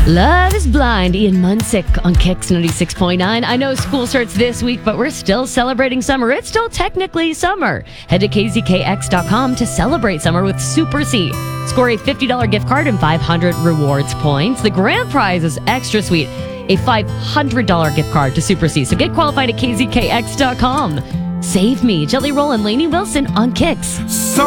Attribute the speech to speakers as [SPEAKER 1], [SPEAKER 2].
[SPEAKER 1] Love is Blind, Ian Munsick on Kicks 96.9. I know school starts this week, but we're still celebrating summer. It's still technically summer. Head to kzkx.com to celebrate summer with Super C. Score a $50 gift card and 500 rewards points. The grand prize is extra sweet, a $500 gift card to Super C. So get qualified at kzkx.com. Save Me, Jelly Roll and Lainey Wilson on Kicks.